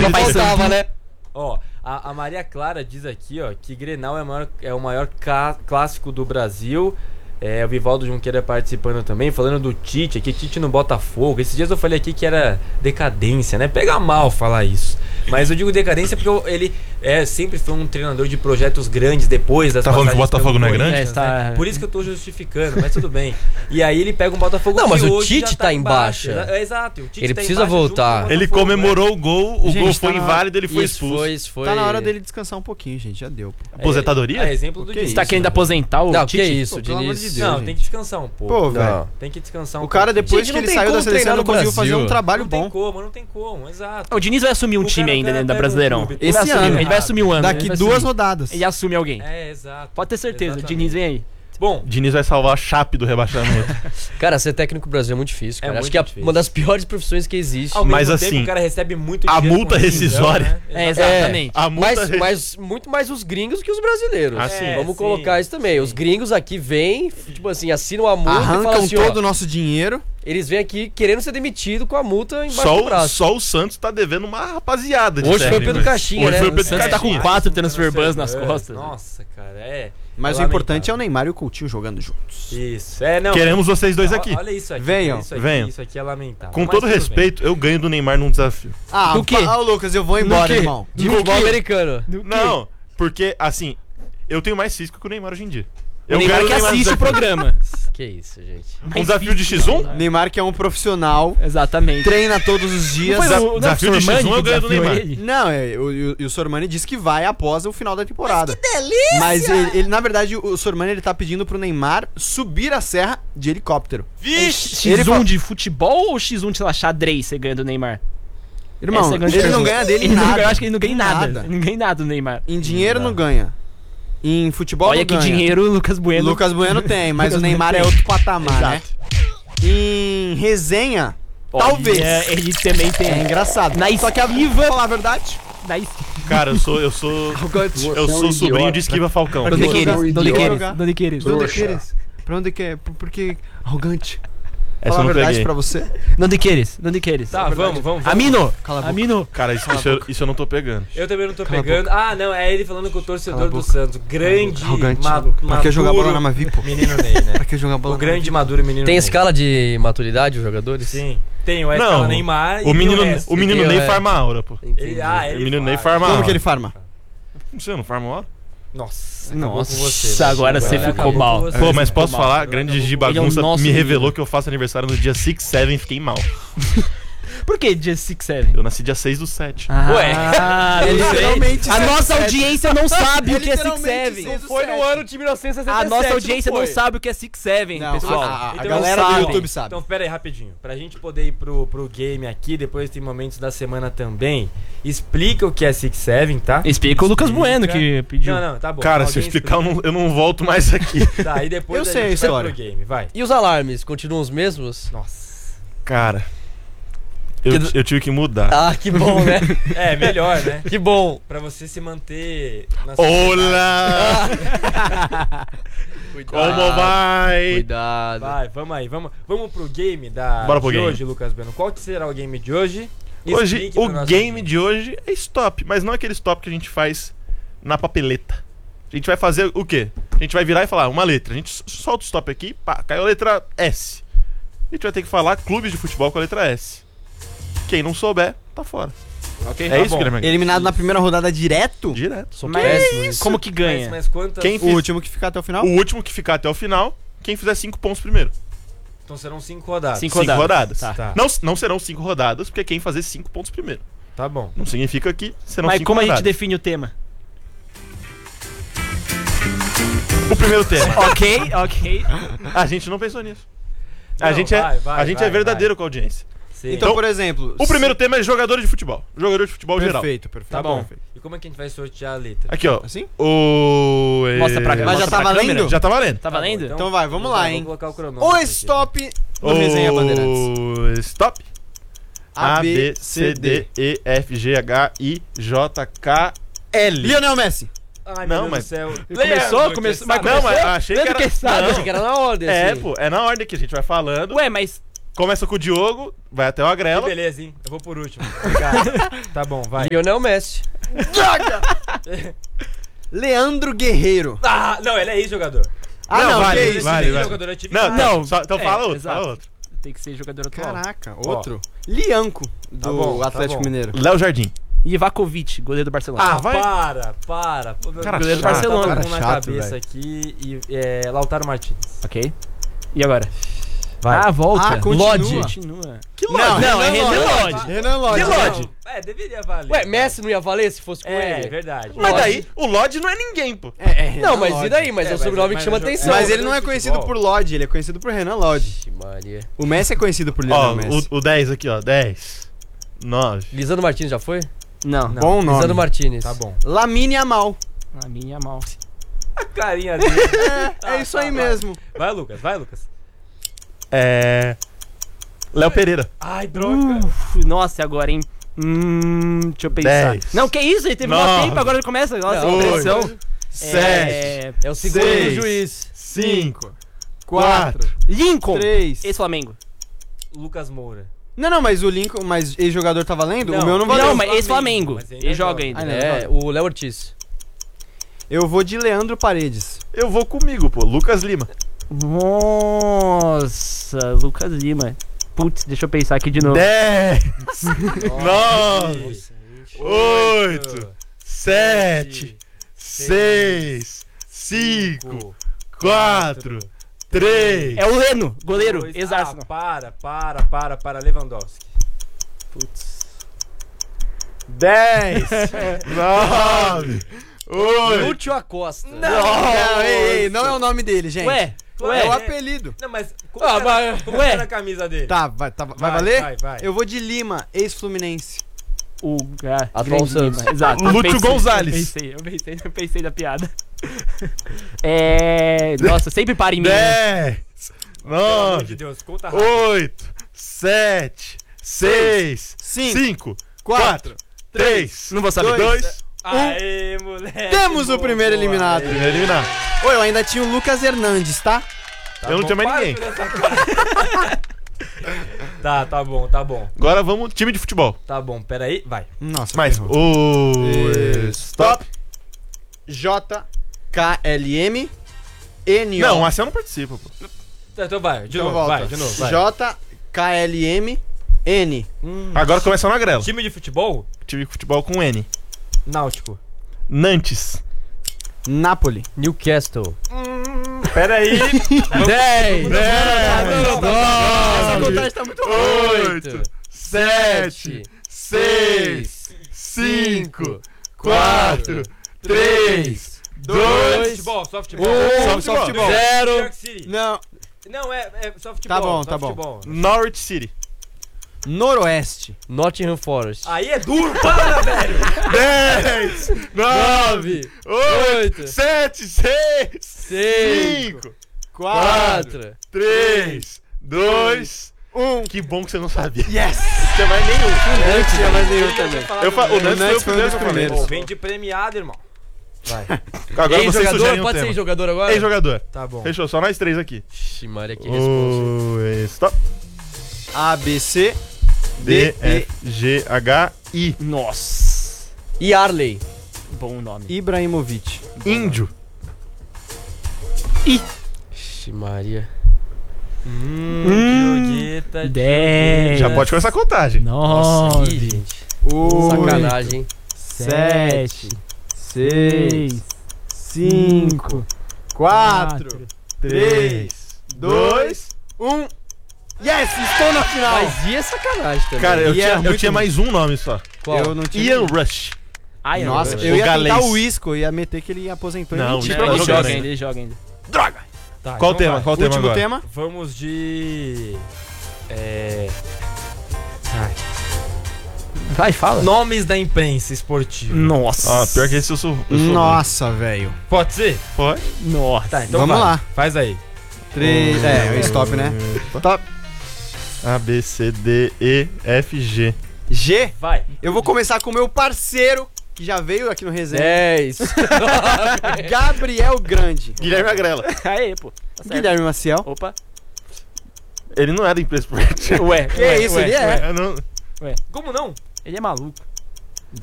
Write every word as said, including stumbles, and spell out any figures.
faltava, né? Ó, a, a Maria Clara diz aqui, ó, que Grenal é o maior, é o maior ca- clássico do Brasil. É, o Vivaldo Junqueira participando também, falando do Tite, aqui, Tite no Botafogo. Esses dias eu falei aqui que era decadência, né? Pega mal falar isso. Mas eu digo decadência porque eu, ele é, sempre foi um treinador de projetos grandes depois das Tá falando que o passagens Botafogo pelo não é grande? Corinthians, É, tá- né? Por isso que eu tô justificando, mas tudo bem. E aí ele pega um Botafogo Não, que mas o hoje Tite já tá em baixa. É, exato. O Tite Ele tá em precisa baixa junto voltar. com o Ele Botafogo, comemorou o gol, o Gente, gol tá foi na- inválido, ele foi Isso expulso. foi, isso foi... Tá na hora dele descansar um pouquinho, gente. Já deu. Pô. né? Aposentadoria? É, é exemplo do Que Diniz. Você tá querendo aposentar o Não, Tite? que isso, Pô, pelo amor Diniz. de Deus. Não, gente. tem que descansar um pouco. Pô, Não. velho. Tem que descansar um O cara, pouquinho. depois Gente, que não ele tem saiu da como seleção, treinar não no conseguiu Brasil. fazer um trabalho Não bom. tem como, não tem como, exato. O Diniz vai assumir um O time cara- ainda o cara dentro da pega um Brasileirão. clube, Ele vai esse assumir, ano. ele vai assumir um ano. Daqui ele vai duas assumir. rodadas. Ele assume alguém. É, exato. Pode ter certeza, Exatamente. o Diniz vem aí. Bom, Diniz vai salvar a Chape do rebaixamento. Cara, ser técnico no Brasil é muito difícil, É cara. Acho muito que é difícil. uma das piores profissões que existe. ao mesmo Mas tempo assim, o cara recebe muito a dinheiro multa com rescisão, rescisória- né? É, exatamente. A multa Mas, re- mas muito mais os gringos que os brasileiros. Ah, sim. É, Vamos sim, colocar isso também. sim. Os gringos aqui vêm, tipo assim, assinam a multa e falam Arrancam assim, ó, todo o nosso dinheiro. eles vêm aqui querendo ser demitido com a multa embaixo Só, do o- braço. só o Santos tá devendo uma rapaziada de Hoje foi o técnico. Pedro Caixinha, Hoje né? foi o O Pedro Santos tá Caixinha. com quatro transfer bans nas É, costas. Nossa, cara, é. Mas é o importante é o lamentável. Neymar e o Coutinho jogando juntos. Isso, é, não. Queremos vocês dois Ó, aqui. Olha isso aqui. Venham, isso aqui, venham. Isso aqui é lamentável. Com Mas todo tudo bem. respeito, eu ganho do Neymar num desafio. Ah, Do quê? Ah, Lucas, eu vou embora, quê? irmão. De futebol americano. Não, porque, assim, eu tenho mais físico que o Neymar hoje em dia. O Eu Neymar ganho que do Neymar assiste no o desafio. programa. Que isso, gente. Um desafio de xis um? Neymar que é um profissional, Exatamente. treina todos os dias. Não foi o- não, desafio o de Sormani xis um eu que ganho do desafiou Neymar. ele? Não, é, o, o, e o Sormani disse que vai após o final da temporada. Mas que delícia! Mas ele, ele, na verdade, o Sormani ele tá pedindo pro Neymar subir a serra de helicóptero. Vixe! Ele X um fa- de futebol ou X um de, sei lá, xadrez você ganha do Neymar? Irmão, Essa é a grande ele não pergunta. ganha dele Ele não nada. ganha- eu acho que ele não ganha nada. Nada. Ele não ganha nada do Neymar. Em dinheiro Não não dá. ganha. Em futebol Olha não que ganha. dinheiro o Lucas Bueno. Lucas Bueno tem, mas Lucas o Neymar Bueno é tem. outro patamar, né? Exato. Em resenha, Olha, talvez. ele também tem. É engraçado. Na Só que a esquiva- falar a verdade, Na es- Cara, eu sou. Eu sou. Eu sou sobrinho de Esquiva Falcão. Donde jogar- queres? vou Donde jogar- queres? Donde queres? pra onde queres? Pra onde quer? Por- Porque arrogante. Essa Falar eu a não verdade peguei. pra você. Donde queres? Donde queres? Tá, vamos, vamos, vamos. Amino! Cala a boca. Amino! Cara, isso, isso, eu, isso eu não tô pegando. Eu também não tô Cala a pegando. Ah, não, é ele falando com o Cala torcedor a do boca. Santos. Grande, Arrogante. ma Pra que jogar bola na maduro Mavi, pô? menino Ney, né? Pra que jogar bola O na grande Mavi? maduro menino Tem Ney. escala de maturidade os jogadores? Sim. Tem o escala Não, Neymar o e menino, o resto. o menino E tem Ney o- farma aura, pô. Entendi. Ele, ah, O ele menino Ney faz. farma Como aura. que ele farma? Não sei, não farma aura? Nossa, acabou Nossa, com você. velho. agora você acabou ficou com mal. você. Pô, mas ficou posso mal. falar? Grande G Bagunça Ele é o nosso me menino. revelou que eu faço aniversário no dia seis sete, fiquei mal. Por que dia seis sete? Eu nasci dia seis do sete. Ah, Ué, eu sei. literalmente A seis nossa sete. audiência não sabe É o que é seis literalmente sete. seis do Foi no sete. ano de mil novecentos e sessenta e A sete. nossa audiência não foi. sabe o que é seis sete, Não, pessoal. a, a- a Então galera não do sabe. YouTube sabe. Então, pera aí, rapidinho. Pra gente poder ir pro, pro game aqui, depois tem momentos da semana também. Explica o que é seis sete, tá? Explica o Lucas Explica. Bueno que pediu. Não, não, tá bom. Cara, se eu Alguém explicar, eu explica. não, eu não volto mais aqui. Tá, e depois Eu a sei a gente vai história. pro game, vai. E os alarmes, continuam os mesmos? Nossa. Cara, eu, Que- eu tive que mudar. Ah, que bom, né? É, melhor, né? Que bom. Pra você se manter na sociedade. Olá! Como vai? Cuidado. Vai, vamos aí, vamos, vamos pro game da Bora pro de game. hoje, Lucas Bueno. Qual que será o game de hoje? Hoje, Explique pro o nosso game ouvinte. de hoje é stop, mas não é aquele stop que a gente faz na papeleta. A gente vai fazer o quê? A gente vai virar e falar uma letra. A gente s- solta o stop aqui, pá, caiu a letra S. A gente vai ter que falar clubes de futebol com a letra S. Quem não souber, tá fora. Ok, É tá isso, bom. Guilherme? Eliminado na primeira rodada direto? Direto. Sou Mas péssimo. como que ganha? Mas, mas quantas... Quem O fiz- último que ficar até o final? O último que ficar até o final, quem fizer cinco pontos primeiro. Então serão cinco rodadas. Cinco Cinco rodadas. Tá. Tá. Não, não serão cinco rodadas, porque quem fazer cinco pontos primeiro. Tá bom. Não significa que serão Mas cinco como a gente rodadas. define o tema? O primeiro tema. Ok, ok. A gente não pensou nisso. A Não, gente, é, vai, vai, a gente vai, é verdadeiro com a audiência. Sim. Então, Então, por exemplo... O primeiro tema é jogador de futebol. Jogador de futebol geral. Perfeito, perfeito. Tá bom. Perfeito. E como é que a gente vai sortear a letra? Aqui, ó. Assim? O. Mostra pra eh, Mas já mostra tá pra valendo? câmera. Já tá valendo. Tá valendo? Então vai, vamos lá, Vou hein? colocar o cronômetro O aqui. stop do O Resenha Bandeirantes. Stop. A, B, C, D, E, F, G, H, I, J, K, L. Lionel Messi. Ai, Não, meu Deus mas- do céu. Começou? Leandro, Começou- que mas sabe? Não, mas achei que Leandro era. que sabe. Não. Achei que era na ordem, É, assim. pô, é na ordem que a gente vai falando. Ué, mas Começa com o Diogo, vai até o Que Agrelo. beleza, hein? Eu vou por último. Obrigado. Tá bom, vai. Lionel Messi. Leandro Guerreiro. Ah, não, ele é ex-jogador. Ah, não, vale, que isso? vale, Ele é vale. jogador ativo. Não, Ah, não, só, então É, fala outro, exato. fala outro. Tem que ser jogador atual. Caraca, outro. Lianco, do Tá bom, tá Atlético bom. Mineiro. Léo Jardim. Ivakovic, goleiro do Barcelona. Ah, vai. para, para. Pô, meu Cara goleiro do chato. Barcelona. Cara Tava com na chato, cabeça velho. aqui e é, Lautaro Martins. Ok. E agora? Vai. Ah, volta. Ah, continua. Lodge. Continua. Não, Não, é Renan Renan Lodge. Lodge. Renan Lodge. Não, Lodge. É, deveria valer. Ué, Messi não ia valer se fosse com É, ele? verdade. Mas Lodge. daí, o Lodge não é ninguém, pô. É, é Renan Não, mas Lodge. e daí? Mas É, é o mas- sobrenome mas- que chama mas- atenção. Mas Não, ele não é futebol. conhecido por Lodge, ele é conhecido por Renan Lodge. Ixi, Maria. O Messi é conhecido por Ó, Lionel Messi. o, o dez aqui, ó. dez. nove. Lisandro Martins já foi? Não. Não. Bom nome. Lisandro Martins. Tá bom. Lamine Yamal. A minha é mal. A carinha dele. É, Tá, é isso tá, aí vai. mesmo. Vai, Lucas, vai, Lucas. É. Léo Pereira. Ai, droga. Uf, nossa, agora, hein? Hum, deixa eu pensar. Dez. Não, que isso? Ele teve Nove. mó tempo, agora ele começa. Nossa, Não, que oito. pressão. sete. É... É o segundo Seis. do juiz. cinco. quatro. Lincoln. três. Ex-Flamengo. Lucas Moura. Não, não, mas o Lincoln, mas ex-jogador tá valendo? Não. o meu não valeu. Não, mas Flamengo, ex-Flamengo. mas ainda Ele joga joga. ainda. Ah, não. É, o Léo Ortiz. Eu vou de Leandro Paredes. Eu vou comigo, pô. Lucas Lima. Nossa, Lucas Lima. Putz, deixa eu pensar aqui de novo. dez. nove. Nossa, gente. oito. sete. seis. cinco. quatro. três. É o Leno, goleiro, dois. ex-Arsenal. Ah, para, para, para, para. Lewandowski. Putz. dez. nove. oito. Lúcio Acosta. Não, ei, ei, não é o nome dele, gente. Ué, é ué. o apelido. Não, mas como, Ah, era, mas- como ué. era a camisa dele? Tá, vai, tá, vai, Vai, valer? vai, vai. Eu vou de Lima, ex-Fluminense. O ah, Atual grande Santos. Lima, exato. Lúcio Eu pensei, Gonzalez. Eu pensei, eu pensei, eu pensei da piada. É. Nossa, sempre para em mim. né? dez. Pelo amor de nove. Deus, conta rápido. oito. sete. seis. Cinco. cinco. Quatro. quatro. três. Não vou saber. dois. Aê, moleque. Temos o boa, primeiro boa, eliminado. aê. Primeiro eliminar. Ô, eu ainda tinha o Lucas Hernandes, tá? Tá Eu não bom, tinha mais para ninguém. com essa cara. Tá, tá bom, tá bom. Agora vamos time de futebol. Tá bom, peraí, vai. Nossa, Mais. ferrou. O. Stop. J K L M N O. Não, assim eu não participo, pô. Tá, então vai, de Então novo, volta. vai, de novo, vai. J K L M N. Hum, Agora começa na grela. time de futebol? Time de futebol com N. Náutico. Nantes. Napoli. Newcastle. Peraí. dez. Essa nove. contagem tá muito oito. sete. seis. cinco. quatro. três. dois. Futebol, só futebol. Um. Só futebol. New Zero. York City. Não, Não, é, é só futebol. Tá bom, só tá bom. futebol. Norwich City. Noroeste. Nottingham Forest. Aí é duro, para, velho. dez. nove. oito. oito. sete. seis. seis. cinco. quatro. três. dois. um. Que bom que você não sabia. Yes! Você vai nenhum. Não tinha mais nenhum também. Eu fa... O Nantes foi o Nantes foi um primeiro dos que eu falei. primeiros. Pô, vem de premiado, irmão. Vai. Agora vocês Ex-jogador? sugerem um Pode ser tema. ex-jogador agora? Ex-jogador. Tá bom. Fechou, só nós três aqui. Ixi, Maria, que responsa. O... Stop. A, B, C, D, D, E, F, G, H, I. Nossa. E Arley. Bom nome. Ibrahimovic. Índio. Ixi, Maria. Hum, Diogueta, dez. Já pode começar a contagem. Nossa, Nove. ih, gente. Oito, Sacanagem, hein? sete, seis, cinco, quatro, três, dois, um. Yes! Estou na final! Mas e é sacanagem também? Cara, eu E é tinha, eu muito tinha ruim. mais um nome só. Qual? Eu não tinha. Ian Rush. Ai, Nossa, não. eu O ia galês. tentar o Isco, eu ia meter que ele aposentou e Não, mentira o pra Isco Ele você. joga joga ainda. ainda, ele joga ainda. Droga! Tá, Qual o então tema? vai. Qual o tema Último agora? tema. Vamos de... É... Vai, fala. Nomes da imprensa esportiva. Nossa. Ah, pior que esse eu sou. Eu sou Nossa, velho. Pode ser? ruim. Pode? Nossa. Tá, então Vamos vai. lá. Faz aí. Três. É, o stop, né? Top. A, B, C, D, E, F, G. G. Vai. Eu vou começar com o meu parceiro, que já veio aqui no resenha. dez. Gabriel Grande. Guilherme Agrela. Aê, pô. Tá certo. Guilherme Maciel. Opa. Ele não é da imprensa esportiva. Ué, Que ué, isso, ué, ele é. Eu não- Como não? Ele é maluco.